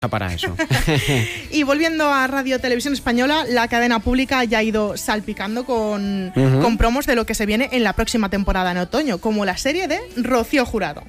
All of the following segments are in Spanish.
para eso. Y volviendo a Radio Televisión Española, la cadena pública ya ha ido salpicando con promos de lo que se viene en la próxima temporada en otoño, como la serie de Rocío Jurado.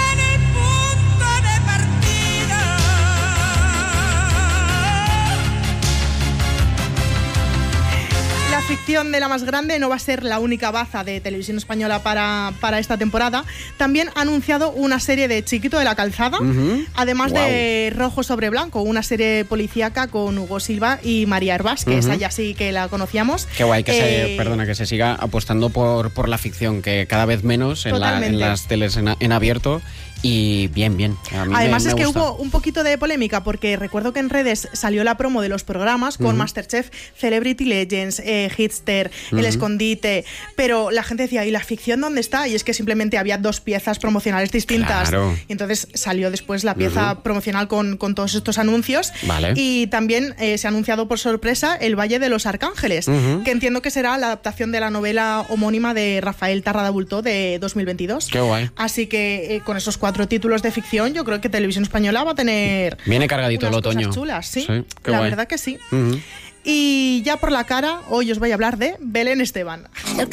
La ficción de la más grande no va a ser la única baza de Televisión Española para esta temporada. También ha anunciado una serie de Chiquito de la Calzada, además de Rojo sobre Blanco, una serie policíaca con Hugo Silva y María Herbás, que esa ya sí que la conocíamos. Qué guay que se siga apostando por la ficción, que cada vez menos en las teles en abierto. Y bien. Además es que gusta. hubo un poquito de polémica, porque recuerdo que en redes salió la promo de los programas con Masterchef, Celebrity Legends, Hitster, El Escondite, pero la gente decía, ¿y la ficción dónde está? Y es que simplemente había dos piezas promocionales distintas. Claro. Y entonces salió después la pieza promocional con todos estos anuncios. Vale. Y también se ha anunciado por sorpresa El Valle de los Arcángeles, que entiendo que será la adaptación de la novela homónima de Rafael Tarrada-Bultó de 2022. Qué guay. Así que con esos 4 títulos de ficción, yo creo que Televisión Española va a tener... Viene cargadito el otoño. Cosas chulas, sí. Qué la guay. verdad que sí. Y ya por la cara, hoy os voy a hablar de Belén Esteban.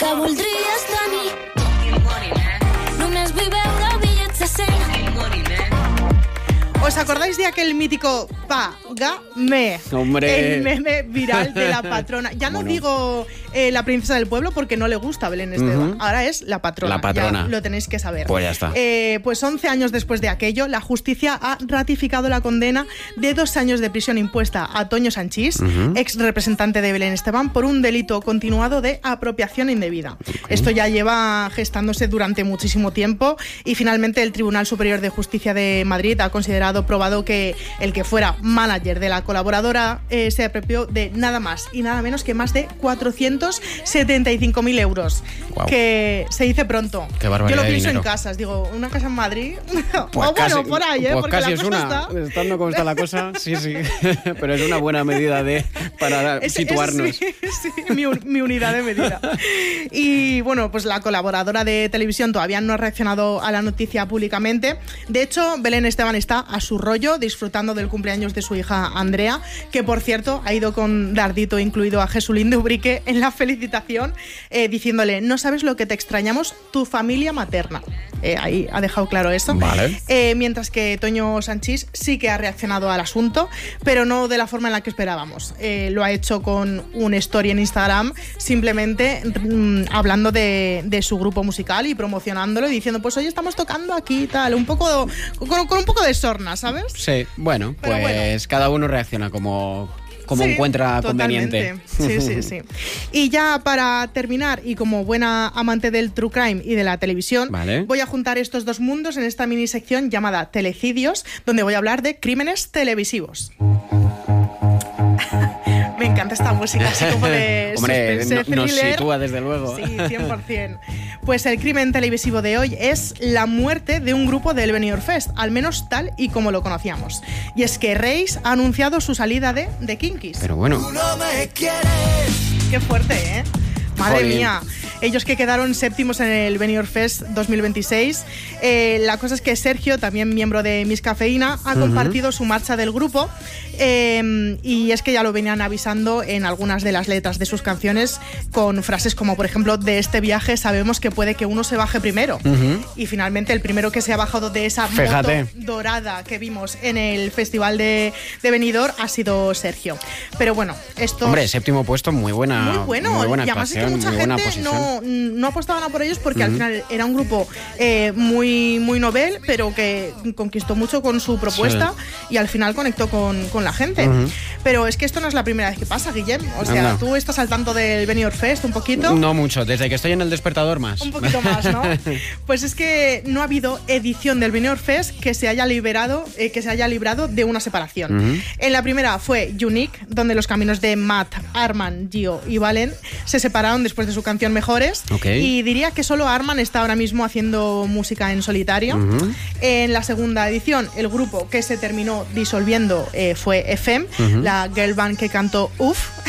¿Os acordáis de aquel mítico Págame? ¡Hombre! El meme viral de la patrona. Ya no digo la princesa del pueblo porque no le gusta a Belén Esteban. Ahora es la patrona. La patrona. Ya lo tenéis que saber. Pues ya está. Pues 11 años después de aquello, la justicia ha ratificado la condena de 2 años de prisión impuesta a Toño Sanchís, ex representante de Belén Esteban, por un delito continuado de apropiación indebida. Esto ya lleva gestándose durante muchísimo tiempo y finalmente el Tribunal Superior de Justicia de Madrid ha considerado probado que el que fuera manager de la colaboradora se apropió de nada más y nada menos que más de 475.000 euros. Wow. Que se dice pronto. Qué barbaridad. Yo lo de pienso dinero. en casas, digo, una casa en Madrid. Pues o casi, bueno, por ahí, pues porque casi la es cosa una, está... estando como está la cosa, sí. Pero es una buena medida para situarnos. Sí, mi unidad de medida. Y bueno, pues la colaboradora de televisión todavía no ha reaccionado a la noticia públicamente. De hecho, Belén Esteban está a su rollo, disfrutando del cumpleaños de su hija Andrea, que por cierto ha ido con dardito incluido a Jesulín de Ubrique en la felicitación, diciéndole, no sabes lo que te extrañamos, tu familia materna. Ahí ha dejado claro eso. Vale. Mientras que Toño Sanchís sí que ha reaccionado al asunto, pero no de la forma en la que esperábamos. Lo ha hecho con un story en Instagram, simplemente hablando de su grupo musical y promocionándolo y diciendo, pues hoy estamos tocando aquí y tal, con un poco de sorna, ¿sabes? Sí, bueno, Pero pues cada uno reacciona como encuentra conveniente. Sí. Y ya para terminar, y como buena amante del true crime y de la televisión, Vale. voy a juntar estos dos mundos en esta mini sección llamada Telecidios, donde voy a hablar de crímenes televisivos. Me encanta esta música, así como de Hombre, suspense, nos thriller. sitúa desde luego. Sí, 100%. Pues el crimen televisivo de hoy es la muerte de un grupo del Benidorm Fest, al menos tal y como lo conocíamos. Y es que Reis ha anunciado su salida de The Kinkies. Pero bueno. Qué fuerte, ¿eh? Madre Jolín. mía. Ellos que quedaron séptimos en el Benidorm Fest 2026. La cosa es que Sergio, también miembro de Miss Cafeína, ha compartido su marcha del grupo. Y es que ya lo venían avisando en algunas de las letras de sus canciones con frases como, por ejemplo, de este viaje sabemos que puede que uno se baje primero. Y finalmente el primero que se ha bajado de esa moto dorada que vimos en el festival de Benidorm ha sido Sergio. Pero bueno, esto... Hombre, séptimo puesto, muy buena. Muy bueno. Muy buena y además es que actuación, mucha muy buena gente posición. no apostaban a por ellos porque al final era un grupo muy novel, pero que conquistó mucho con su propuesta y al final conectó con la gente. Pero es que esto no es la primera vez que pasa, Guillem. O sea, tú estás al tanto del Benidorm Fest un poquito. No mucho, desde que estoy en el despertador más. Un poquito más, ¿no? Pues es que no ha habido edición del Benidorm Fest que se haya librado de una separación. En la primera fue Unique, donde los caminos de Matt, Arman, Gio y Valen se separaron después de su canción Mejores. Y diría que solo Arman está ahora mismo haciendo música en solitario. En la segunda edición, el grupo que se terminó disolviendo fue FM, la girl band que cantó Uf.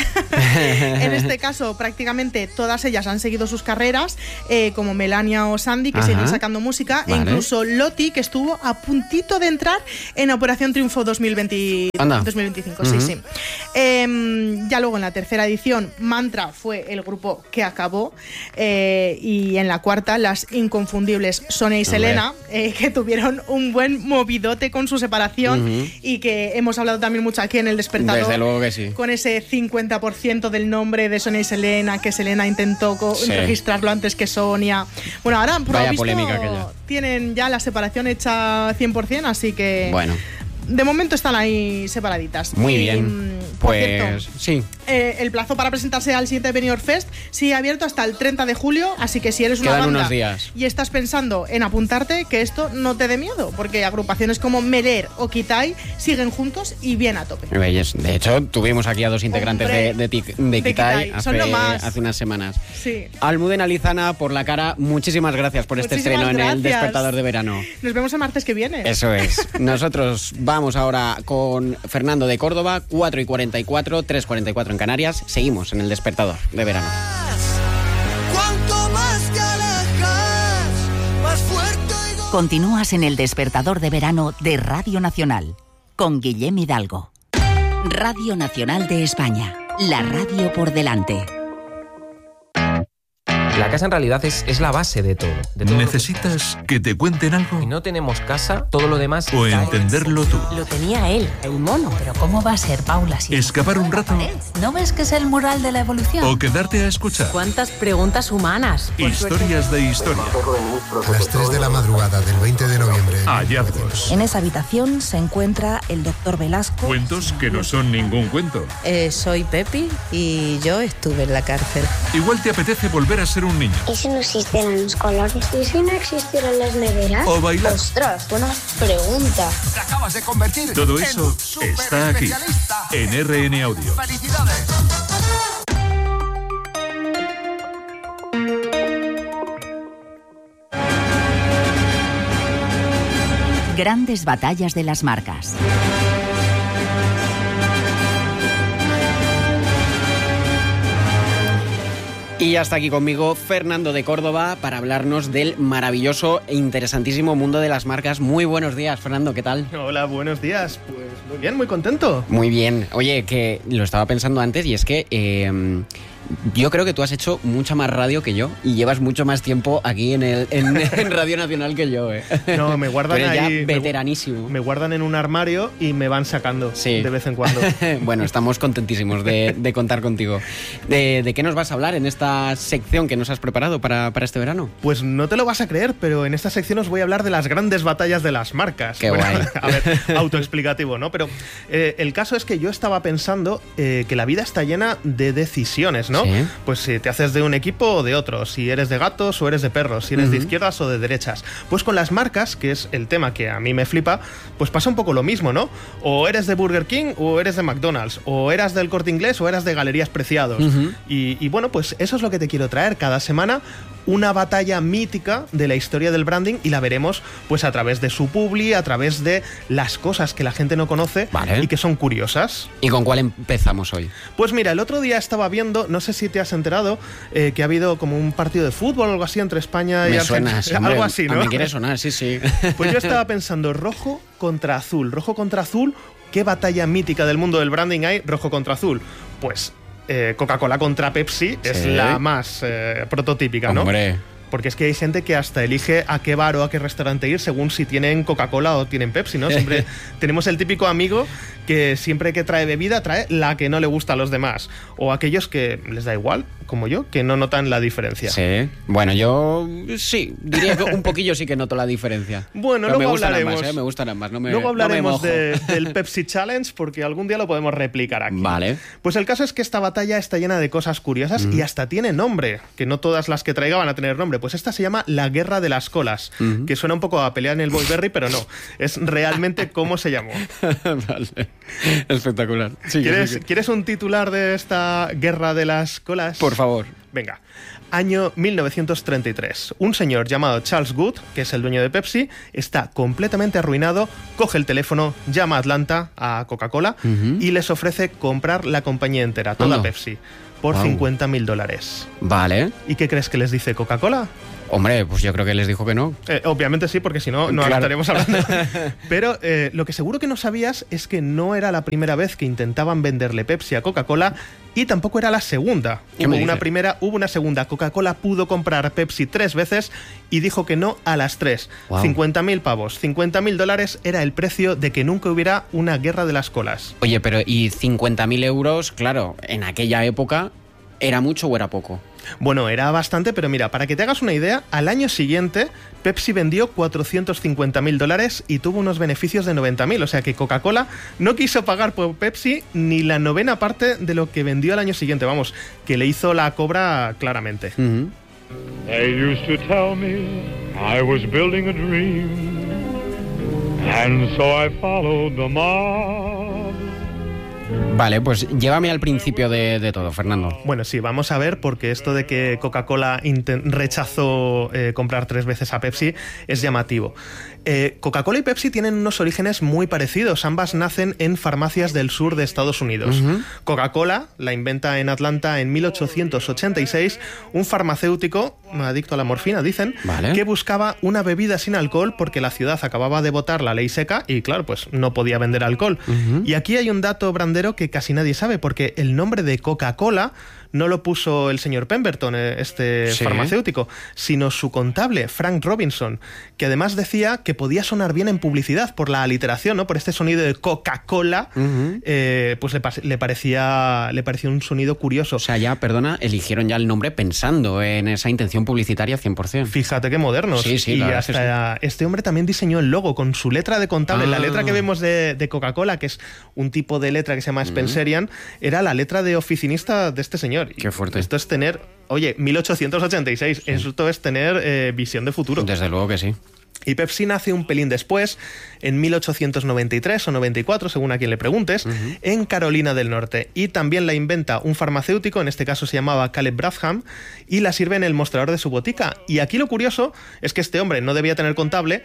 En este caso, prácticamente todas ellas han seguido sus carreras, como Melania o Sandy, que siguen sacando música, e incluso Loti, que estuvo a puntito de entrar en Operación Triunfo 2025. Sí. Ya luego en la tercera edición, Mantra fue el grupo que acabó, y en la cuarta, las inconfundibles Sonia y Selena, que tuvieron un buen movidote con su separación y que hemos hablado también mucho aquí en El Despertador. Desde luego que sí. Con ese 50% del nombre de Sonia y Selena, que Selena intentó registrarlo antes que Sonia. Bueno, ahora por lo visto polémica aquella. Tienen ya la separación hecha 100%, así que bueno, de momento están ahí separaditas. Muy bien. Por Pues cierto, sí. El plazo para presentarse al siguiente Benidorm Fest sigue abierto hasta el 30 de julio, así que si eres una Quedan banda unos días. y estás pensando en apuntarte, que esto no te dé miedo, porque agrupaciones como Meler o Kitai siguen juntos y bien a tope. De hecho, tuvimos aquí a dos integrantes de Kitai hace unas semanas. Sí. Almudena Lizana, por la cara, muchísimas gracias por este estreno en El Despertador de Verano. Nos vemos el martes que viene. Eso es. Nosotros vamos ahora con Fernando de Córdoba, 4:44, 3:44 en Canarias. Seguimos en El Despertador de Verano. Cuanto más te alejas, más fuerte oigo. Continúas en El Despertador de Verano de Radio Nacional, con Guillem Hidalgo. Radio Nacional de España, la radio por delante. La casa en realidad es la base de todo. ¿Necesitas que te cuenten algo? Si no tenemos casa, todo lo demás... ¿O entenderlo tú? Lo tenía él, el mono. Pero ¿cómo va a ser, Paula? Si ¿Escapar un rato? ¿No ves que es el mural de la evolución? ¿O quedarte a escuchar? ¿Cuántas preguntas humanas? Historias de historia. A las 3 de la madrugada del 20 de noviembre. Hallazgos. En esa habitación se encuentra el doctor Velasco. Cuentos que no son ningún cuento. Soy Pepi y yo estuve en la cárcel. Igual te apetece volver a ser un niño. ¿Y si no existieran los colores? ¿Y si no existieran las neveras? O bailar. ¡Ostras! Buena pregunta. Te acabas de convertir. Todo eso está aquí, en RN Audio. ¡Felicidades! Grandes batallas de las marcas. Y hasta aquí conmigo Fernando de Córdoba para hablarnos del maravilloso e interesantísimo mundo de las marcas. Muy buenos días, Fernando, ¿qué tal? Hola, buenos días. Pues muy bien, muy contento. Muy bien. Oye, que lo estaba pensando antes y es que yo creo que tú has hecho mucha más radio que yo y llevas mucho más tiempo aquí en Radio Nacional que yo, ¿eh? No, me guardan Pero ya ahí... veteranísimo. Me guardan en un armario y me van sacando de vez en cuando. Bueno, estamos contentísimos de contar contigo. ¿De qué nos vas a hablar en esta sección que nos has preparado para este verano? Pues no te lo vas a creer, pero en esta sección os voy a hablar de las grandes batallas de las marcas. Qué guay. A ver, autoexplicativo, ¿no? Pero el caso es que yo estaba pensando que la vida está llena de decisiones, ¿no? ¿Sí? Pues si te haces de un equipo o de otro, si eres de gatos o eres de perros, si eres de izquierdas o de derechas. Pues con las marcas, que es el tema que a mí me flipa, pues pasa un poco lo mismo, ¿no? O eres de Burger King o eres de McDonald's, o eras del Corte Inglés o eras de Galerías Preciados. Y bueno, pues eso es lo que te quiero traer cada semana. Una batalla mítica de la historia del branding y la veremos pues a través de su publi, a través de las cosas que la gente no conoce y que son curiosas. ¿Y con cuál empezamos hoy? Pues mira, el otro día estaba viendo, no sé si te has enterado, que ha habido como un partido de fútbol o algo así entre España y Argentina. Me suena, algo así, ¿no? Me quiere sonar, sí. Pues yo estaba pensando, rojo contra azul, ¿qué batalla mítica del mundo del branding hay rojo contra azul? Pues Coca-Cola contra Pepsi es la más prototípica, ¿no? Hombre. Porque es que hay gente que hasta elige a qué bar o a qué restaurante ir según si tienen Coca-Cola o tienen Pepsi, ¿no? Siempre tenemos el típico amigo que siempre que trae bebida trae la que no le gusta a los demás. O aquellos que les da igual, como yo, que no notan la diferencia. Sí. Bueno, yo sí, diría que un poquillo sí que noto la diferencia. Bueno, pero luego me gustan hablaremos. Ambas, me gustan ambas. Luego hablaremos del Pepsi Challenge porque algún día lo podemos replicar aquí. Vale. Pues el caso es que esta batalla está llena de cosas curiosas y hasta tiene nombre, que no todas las que traiga van a tener nombre. Pues esta se llama La Guerra de las Colas, que suena un poco a pelear en el Boyberry, pero no. Es realmente cómo se llamó. Vale. Espectacular. Sí, ¿Quieres un titular de esta Guerra de las Colas? Por favor. Venga, año 1933. Un señor llamado Charles Good, que es el dueño de Pepsi, está completamente arruinado, coge el teléfono, llama a Atlanta, a Coca-Cola, y les ofrece comprar la compañía entera, toda Pepsi, por $50.000. Vale. ¿Y qué crees que les dice Coca-Cola? Hombre, pues yo creo que les dijo que no. Obviamente sí, porque si no, no estaríamos hablando. Pero lo que seguro que no sabías es que no era la primera vez que intentaban venderle Pepsi a Coca-Cola y tampoco era la segunda. Hubo una primera, hubo una segunda. Coca-Cola pudo comprar Pepsi 3 veces y dijo que no a las 3. Wow. 50.000 pavos. $50.000 era el precio de que nunca hubiera una guerra de las colas. Oye, pero ¿y 50.000 euros? Claro, en aquella época, ¿era mucho o era poco? Bueno, era bastante, pero mira, para que te hagas una idea, al año siguiente Pepsi vendió $450.000 y tuvo unos beneficios de 90.000, o sea que Coca-Cola no quiso pagar por Pepsi ni la 9ª parte de lo que vendió al año siguiente, vamos, que le hizo la cobra claramente. They used to tell me I was building a dream, and so I followed the mob. Vale, pues llévame al principio de todo, Fernando. Bueno, sí, vamos a ver, porque esto de que Coca-Cola rechazó comprar 3 veces a Pepsi es llamativo. Coca-Cola y Pepsi tienen unos orígenes muy parecidos. Ambas nacen en farmacias del sur de Estados Unidos. Coca-Cola la inventa en Atlanta en 1886 un farmacéutico adicto a la morfina, dicen, que buscaba una bebida sin alcohol porque la ciudad acababa de votar la ley seca y, claro, pues no podía vender alcohol. Y aquí hay un dato brandero que casi nadie sabe, porque el nombre de Coca-Cola no lo puso el señor Pemberton, farmacéutico, sino su contable, Frank Robinson, que además decía que podía sonar bien en publicidad por la aliteración, ¿no? Por este sonido de Coca-Cola, pues le parecía un sonido curioso. O sea, ya, perdona, eligieron ya el nombre pensando en esa intención publicitaria 100%. Fíjate qué modernos. Sí, y hasta este hombre también diseñó el logo con su letra de contable. La letra que vemos de Coca-Cola, que es un tipo de letra que se llama Spencerian, era la letra de oficinista de este señor. Qué fuerte. Esto es tener, oye, 1886, esto es tener visión de futuro. Desde luego que sí. Y Pepsi nace un pelín después, en 1893 o 94, según a quien le preguntes, en Carolina del Norte. Y también la inventa un farmacéutico, en este caso se llamaba Caleb Bradham, y la sirve en el mostrador de su botica. Y aquí lo curioso es que este hombre no debía tener contable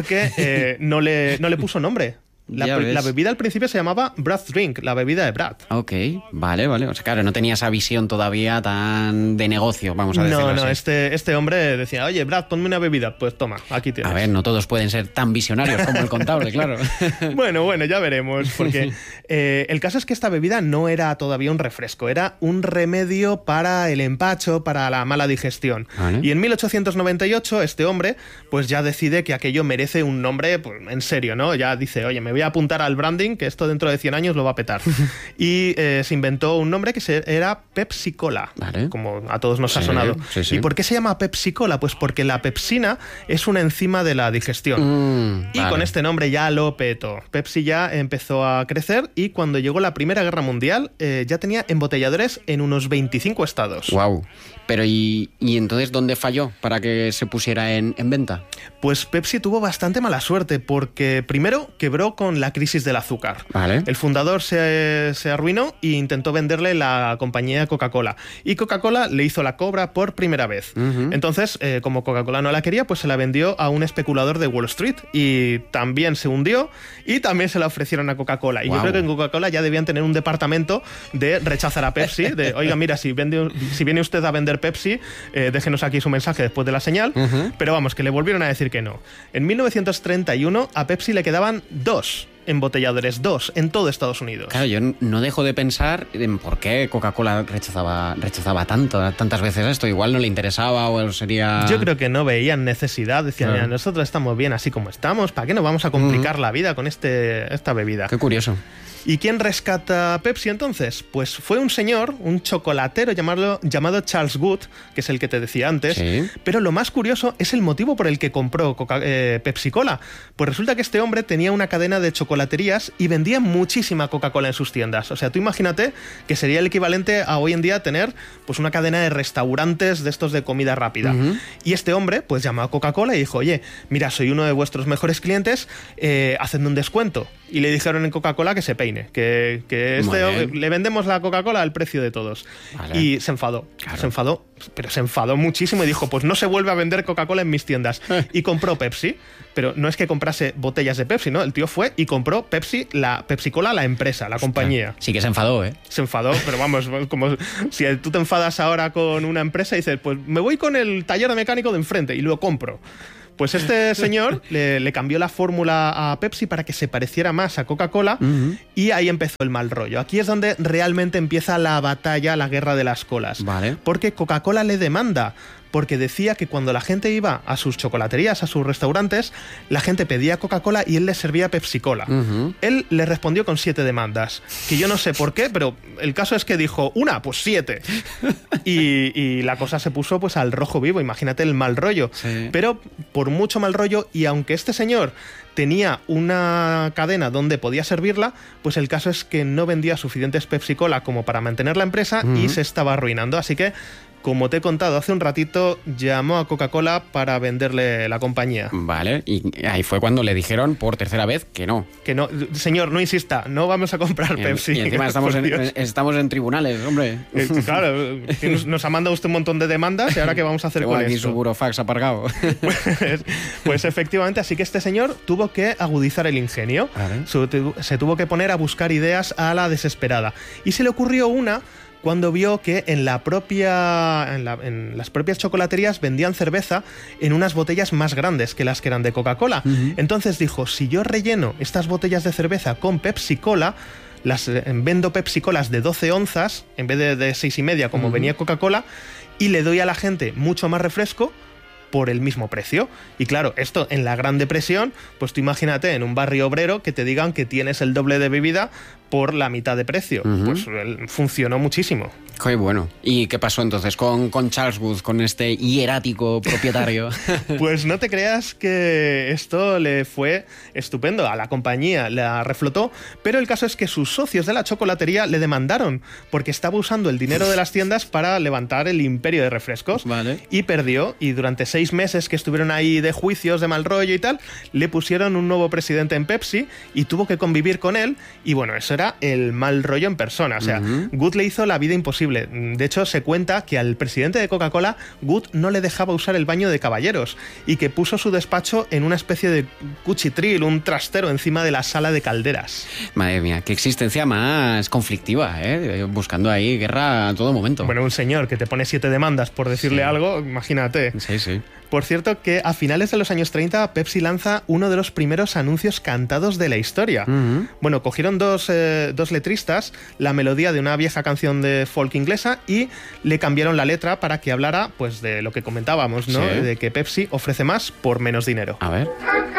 porque no le puso nombre. La bebida al principio se llamaba Brad Drink, la bebida de Brad. Ok, vale. O sea, claro, no tenía esa visión todavía tan de negocio, vamos a decirlo así. No, este hombre decía, oye, Brad, ponme una bebida. Pues toma, aquí tienes. A ver, no todos pueden ser tan visionarios como el contable, claro. Bueno, ya veremos, porque el caso es que esta bebida no era todavía un refresco, era un remedio para el empacho, para la mala digestión. ¿Vale? Y en 1898 este hombre pues ya decide que aquello merece un nombre pues, en serio, ¿no? Ya dice, oye, me voy a apuntar al branding, que esto dentro de 100 años lo va a petar. Y se inventó un nombre que era Pepsi Cola, como a todos nos ha sonado. Sí. ¿Y por qué se llama Pepsi Cola? Pues porque la pepsina es una enzima de la digestión. Y con este nombre ya lo petó. Pepsi ya empezó a crecer y cuando llegó la Primera Guerra Mundial ya tenía embotelladores en unos 25 estados. Wow. Pero ¿y entonces dónde falló para que se pusiera en venta? Pues Pepsi tuvo bastante mala suerte porque primero quebró con la crisis del azúcar. Vale. El fundador se arruinó e intentó venderle la compañía Coca-Cola. Y Coca-Cola le hizo la cobra por primera vez. Entonces, como Coca-Cola no la quería, pues se la vendió a un especulador de Wall Street y también se hundió y también se la ofrecieron a Coca-Cola. Y yo creo que en Coca-Cola ya debían tener un departamento de rechazar a Pepsi, de, oiga, mira, si viene usted a vender Pepsi, déjenos aquí su mensaje después de la señal. Pero vamos, que le volvieron a decir que no. En 1931 a Pepsi le quedaban 2 embotelladores, 2 en todo Estados Unidos. Claro, yo no dejo de pensar en por qué Coca-Cola rechazaba tantas veces esto. Igual no le interesaba o sería... Yo creo que no veían necesidad. Decían, mira, nosotros estamos bien así como estamos, ¿para qué nos vamos a complicar la vida con esta bebida? Qué curioso. ¿Y quién rescata a Pepsi entonces? Pues fue un señor, un chocolatero llamado Charles Good, que es el que te decía antes, pero lo más curioso es el motivo por el que compró Pepsi Cola. Pues resulta que este hombre tenía una cadena de chocolaterías y vendía muchísima Coca-Cola en sus tiendas. O sea, tú imagínate que sería el equivalente a hoy en día tener pues una cadena de restaurantes de estos de comida rápida. Y este hombre pues llamó a Coca-Cola y dijo, oye, mira, soy uno de vuestros mejores clientes, hacedme un descuento. Y le dijeron en Coca-Cola que se peine. termine, que le vendemos la Coca-Cola al precio de todos. Vale. Y se enfadó, pero se enfadó muchísimo y dijo, pues no se vuelve a vender Coca-Cola en mis tiendas. Y compró Pepsi, pero no es que comprase botellas de Pepsi, ¿no? El tío fue y compró Pepsi, la Pepsi-Cola, la empresa, la compañía. Sí que se enfadó, ¿eh? Se enfadó, pero vamos, como si tú te enfadas ahora con una empresa y dices, pues me voy con el taller de mecánico de enfrente y lo compro. Pues este señor le cambió la fórmula a Pepsi para que se pareciera más a Coca-Cola y ahí empezó el mal rollo. Aquí es donde realmente empieza la batalla, la guerra de las colas. Vale. Porque Coca-Cola le demanda, porque decía que cuando la gente iba a sus chocolaterías, a sus restaurantes, la gente pedía Coca-Cola y él les servía Pepsi-Cola. Él le respondió con 7 demandas, que yo no sé por qué, pero el caso es que dijo, una, pues 7. y la cosa se puso pues al rojo vivo, imagínate el mal rollo. Sí. Pero por mucho mal rollo, y aunque este señor tenía una cadena donde podía servirla, pues el caso es que no vendía suficientes Pepsi-Cola como para mantener la empresa y se estaba arruinando. Así que, como te he contado hace un ratito, llamó a Coca-Cola para venderle la compañía. Vale, y ahí fue cuando le dijeron por tercera vez que no. Que no, señor, no insista, no vamos a comprar Pepsi. Y encima estamos en tribunales, hombre. Claro, nos ha mandado usted un montón de demandas y ahora ¿qué vamos a hacer con aquí esto? Su burofax aparcado. Pues efectivamente, así que este señor tuvo que agudizar el ingenio. Vale. Se tuvo que poner a buscar ideas a la desesperada. Y se le ocurrió una cuando vio que en las propias chocolaterías vendían cerveza en unas botellas más grandes que las que eran de Coca-Cola. Entonces dijo, si yo relleno estas botellas de cerveza con Pepsi-Cola, vendo Pepsi-Colas de 12 onzas en vez de 6,5 como venía Coca-Cola, y le doy a la gente mucho más refresco por el mismo precio. Y claro, esto en la Gran Depresión, pues tú imagínate en un barrio obrero que te digan que tienes el doble de bebida por la mitad de precio. Pues funcionó muchísimo. Qué bueno. ¿Y qué pasó entonces con Charles Wood, con este hierático propietario? Pues no te creas que esto le fue estupendo. A la compañía la reflotó, pero el caso es que sus socios de la chocolatería le demandaron porque estaba usando el dinero de las tiendas para levantar el imperio de refrescos. Vale. Y perdió, y durante 6 meses que estuvieron ahí de juicios, de mal rollo y tal, le pusieron un nuevo presidente en Pepsi y tuvo que convivir con él, y bueno, eso era el mal rollo en persona. O sea, Good le hizo la vida imposible. De hecho, se cuenta que al presidente de Coca-Cola, Good no le dejaba usar el baño de caballeros y que puso su despacho en una especie de cuchitril, un trastero encima de la sala de calderas. Madre mía, qué existencia más conflictiva, buscando ahí guerra a todo momento. Bueno, un señor que te pone 7 demandas por decirle algo, imagínate. Sí, sí. Por cierto, que a finales de los años 30 Pepsi lanza uno de los primeros anuncios cantados de la historia. Bueno, cogieron dos letristas, la melodía de una vieja canción de folk inglesa, y le cambiaron la letra para que hablara pues de lo que comentábamos, ¿no? Sí. De que Pepsi ofrece más por menos dinero. A ver.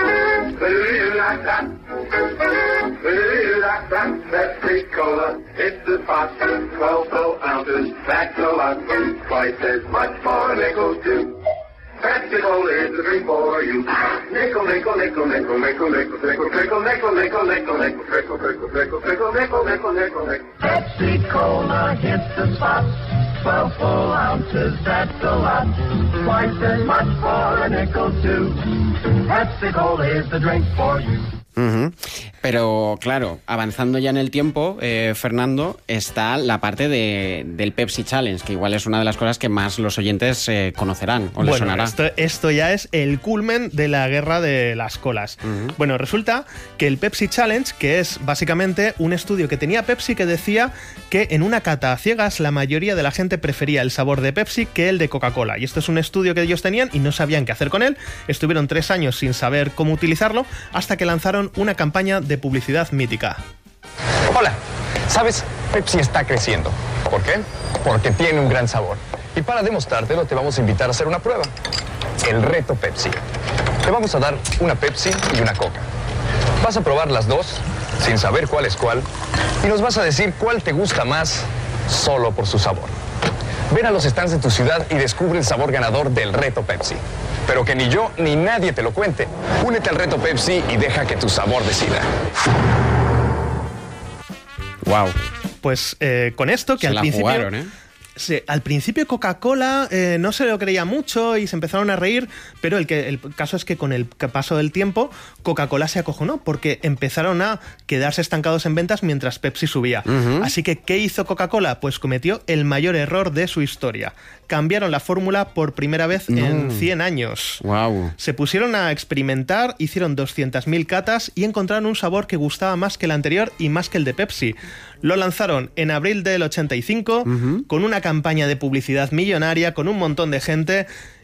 Pepsi-Cola, it's the pot, 12 ounces, that's a lot, twice as much for a nickel too. Pepsi-Cola is the drink for you. Nickel, nickel, nickel, nickel, nickel, nickel, nickel, nickel, nickel, nickel, nickel, nickel, nickel, nickel, nickel, nickel, nickel, nickel, nickel, nickel. Pepsi-Cola hits the spot, 12 full ounces, that's a lot, twice as much for a nickel too. Pepsi-Cola is the drink for you. Pero claro, avanzando ya en el tiempo, Fernando, está la parte del Pepsi Challenge, que igual es una de las cosas que más los oyentes conocerán o les sonará. Esto ya es el culmen de la guerra de las colas. Bueno, resulta que el Pepsi Challenge, que es básicamente un estudio que tenía Pepsi que decía que en una cata a ciegas la mayoría de la gente prefería el sabor de Pepsi que el de Coca-Cola. Y esto es un estudio que ellos tenían y no sabían qué hacer con él. Estuvieron 3 años sin saber cómo utilizarlo hasta que lanzaron una campaña de publicidad mítica. Hola, ¿sabes? Pepsi está creciendo. ¿Por qué? Porque tiene un gran sabor. Y para demostrártelo te vamos a invitar a hacer una prueba. El reto Pepsi. Te vamos a dar una Pepsi y una Coca. Vas a probar las dos sin saber cuál es cuál y nos vas a decir cuál te gusta más solo por su sabor. Ven a los stands de tu ciudad y descubre el sabor ganador del reto Pepsi. Pero que ni yo ni nadie te lo cuente. Únete al reto Pepsi y deja que tu sabor decida. Wow. Pues con esto que se al la principio jugaron, Al principio Coca-Cola no se lo creía mucho y se empezaron a reír, pero el caso es que con el paso del tiempo Coca-Cola se acojonó porque empezaron a quedarse estancados en ventas mientras Pepsi subía. Así que, ¿qué hizo Coca-Cola? Pues cometió el mayor error de su historia. Cambiaron la fórmula por primera vez en 100 años. Wow. Se pusieron a experimentar, hicieron 200.000 catas y encontraron un sabor que gustaba más que el anterior y más que el de Pepsi. Lo lanzaron en abril del 85 con una campaña de publicidad millonaria, con un montón de gente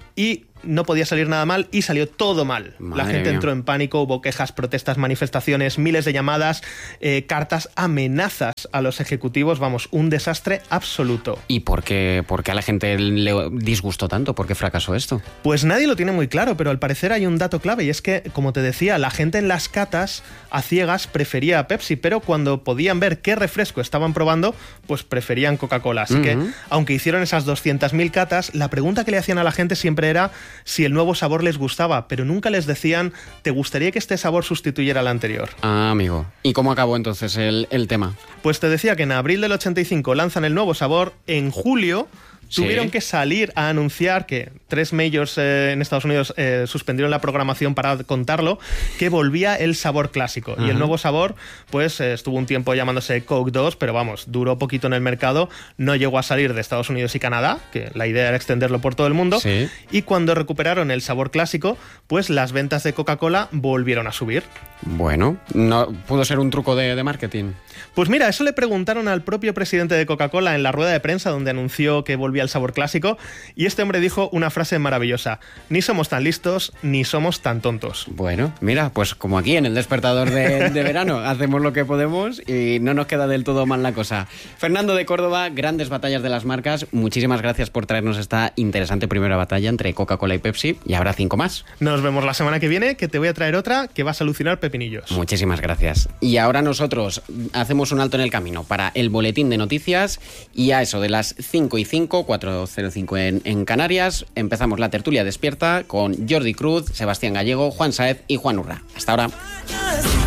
y no podía salir nada mal y salió todo mal. La gente entró en pánico, hubo quejas, protestas, manifestaciones, miles de llamadas, cartas, amenazas a los ejecutivos, vamos, un desastre absoluto. ¿Y por qué a la gente le disgustó tanto? ¿Por qué fracasó esto? Pues nadie lo tiene muy claro, pero al parecer hay un dato clave y es que, como te decía, la gente en las catas a ciegas prefería a Pepsi, pero cuando podían ver qué refresco estaban probando, pues preferían Coca-Cola. Así que, aunque hicieron esas 200.000 catas, la pregunta que le hacían a la gente siempre era si el nuevo sabor les gustaba, pero nunca les decían, ¿te gustaría que este sabor sustituyera al anterior? Ah, amigo. ¿Y cómo acabó entonces el tema? Pues te decía que en abril del 85 lanzan el nuevo sabor, en julio tuvieron que salir a anunciar que 3 majors en Estados Unidos suspendieron la programación para contarlo, que volvía el sabor clásico. Y el nuevo sabor, pues estuvo un tiempo llamándose Coke 2, pero vamos, duró poquito en el mercado, no llegó a salir de Estados Unidos y Canadá, que la idea era extenderlo por todo el mundo. Y cuando recuperaron el sabor clásico, pues las ventas de Coca-Cola volvieron a subir. Bueno, ¿no pudo ser un truco de marketing? Pues mira, eso le preguntaron al propio presidente de Coca-Cola en la rueda de prensa donde anunció que volvía el sabor clásico, y este hombre dijo una frase maravillosa: ni somos tan listos ni somos tan tontos. Bueno, mira, pues como aquí en el despertador de verano, hacemos lo que podemos y no nos queda del todo mal la cosa. Fernando de Córdoba, grandes batallas de las marcas, muchísimas gracias por traernos esta interesante primera batalla entre Coca-Cola y Pepsi, y habrá 5 más. Nos vemos la semana que viene, que te voy a traer otra que vas a alucinar pepinillos. Muchísimas gracias. Y ahora nosotros hacemos un alto en el camino para el boletín de noticias, y a eso de las 5:05, 4:05 en Canarias, empezamos la tertulia despierta con Jordi Cruz, Sebastián Gallego, Juan Saez y Juan Urra. Hasta ahora.